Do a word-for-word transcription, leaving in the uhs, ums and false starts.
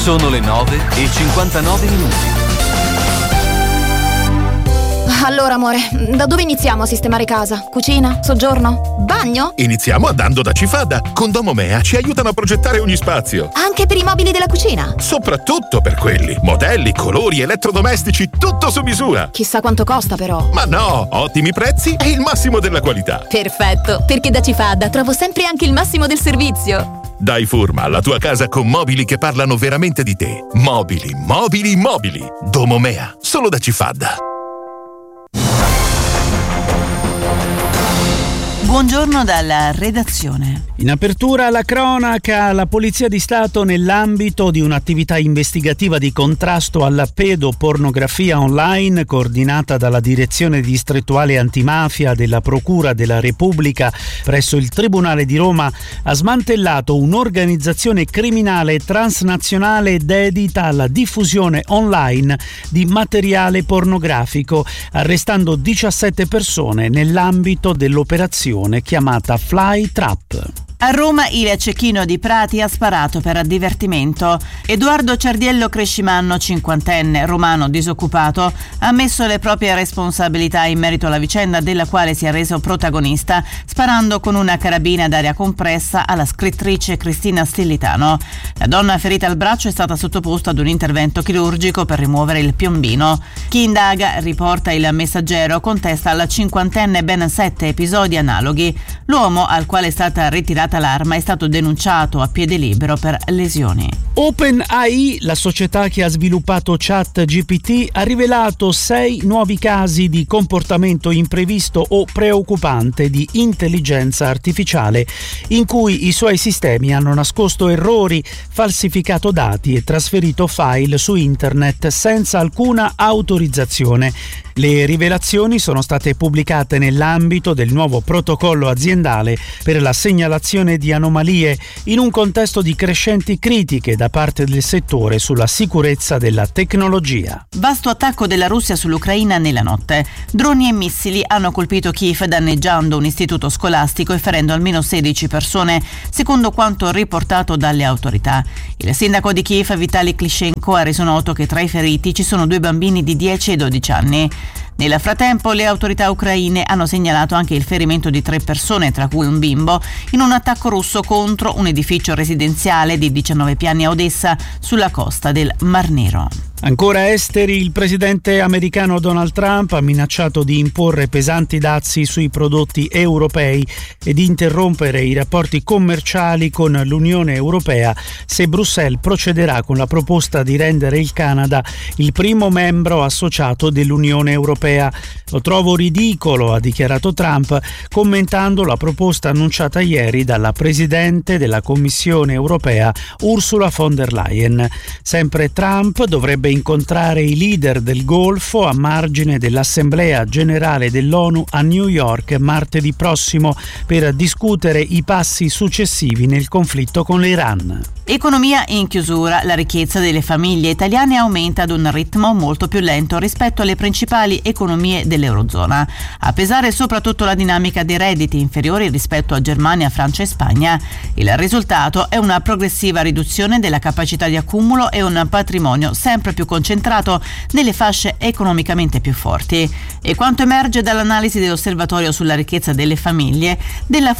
Sono le nove e cinquantanove minuti. Allora, amore, da dove iniziamo a sistemare casa? Cucina? Soggiorno? Bagno? Iniziamo andando da Cifada. Con Domomea ci aiutano a progettare ogni spazio. Anche per i mobili della cucina? Soprattutto per quelli. Modelli, colori, elettrodomestici, tutto su misura. Chissà quanto costa, però. Ma no, ottimi prezzi e il massimo della qualità. Perfetto, perché da Cifada trovo sempre anche il massimo del servizio. Dai forma alla tua casa con mobili che parlano veramente di te. Mobili, mobili, mobili. Domomea, solo da Cifada. Buongiorno dalla redazione. In apertura la cronaca, la Polizia di Stato nell'ambito di un'attività investigativa di contrasto alla pedopornografia online coordinata dalla Direzione Distrettuale Antimafia della Procura della Repubblica presso il Tribunale di Roma ha smantellato un'organizzazione criminale transnazionale dedita alla diffusione online di materiale pornografico, arrestando diciassette persone nell'ambito dell'operazione chiamata Fly Trap. A Roma il cecchino di Prati ha sparato per divertimento. Edoardo Ciardiello Crescimanno, cinquantenne, romano disoccupato, ha ammesso le proprie responsabilità in merito alla vicenda della quale si è reso protagonista, sparando con una carabina ad aria compressa alla scrittrice Cristina Stillitano. La donna ferita al braccio è stata sottoposta ad un intervento chirurgico per rimuovere il piombino. Chi indaga, riporta il Messaggero, contesta alla cinquantenne ben sette episodi analoghi. L'uomo, al quale è stata ritirata l'arma, è stato denunciato a piede libero per lesioni. OpenAI, la società che ha sviluppato ChatGPT, ha rivelato sei nuovi casi di comportamento imprevisto o preoccupante di intelligenza artificiale, in cui i suoi sistemi hanno nascosto errori, falsificato dati e trasferito file su internet senza alcuna autorizzazione. Le rivelazioni sono state pubblicate nell'ambito del nuovo protocollo aziendale per la segnalazione di anomalie in un contesto di crescenti critiche da parte del settore sulla sicurezza della tecnologia. Vasto attacco della Russia sull'Ucraina nella notte. Droni e missili hanno colpito Kiev, danneggiando un istituto scolastico e ferendo almeno sedici persone, secondo quanto riportato dalle autorità. Il sindaco di Kiev, Vitali Klitschko, ha reso noto che tra i feriti ci sono due bambini di dieci e dodici anni. Nel frattempo le autorità ucraine hanno segnalato anche il ferimento di tre persone, tra cui un bimbo, in un attacco russo contro un edificio residenziale di diciannove piani a Odessa, sulla costa del Mar Nero. Ancora esteri, il presidente americano Donald Trump ha minacciato di imporre pesanti dazi sui prodotti europei e di interrompere i rapporti commerciali con l'Unione Europea se Bruxelles procederà con la proposta di rendere il Canada il primo membro associato dell'Unione Europea. Lo trovo ridicolo, ha dichiarato Trump, commentando la proposta annunciata ieri dalla presidente della Commissione Europea Ursula von der Leyen. Sempre Trump dovrebbe incontrare i leader del Golfo a margine dell'Assemblea Generale dell'ONU a New York martedì prossimo per discutere i passi successivi nel conflitto con l'Iran. Economia in chiusura. La ricchezza delle famiglie italiane aumenta ad un ritmo molto più lento rispetto alle principali economie dell'Eurozona. A pesare soprattutto la dinamica dei redditi inferiori rispetto a Germania, Francia e Spagna. Il risultato è una progressiva riduzione della capacità di accumulo e un patrimonio sempre più concentrato nelle fasce economicamente più forti. E quanto emerge dall'analisi dell'Osservatorio sulla ricchezza delle famiglie, della